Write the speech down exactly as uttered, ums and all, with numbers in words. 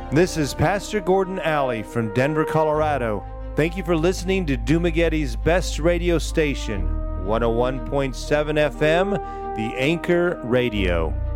This is Pastor Gordon Alley from Denver, Colorado. Thank you for listening to Dumagetti's best radio station, one oh one point seven F M, The Anchor Radio.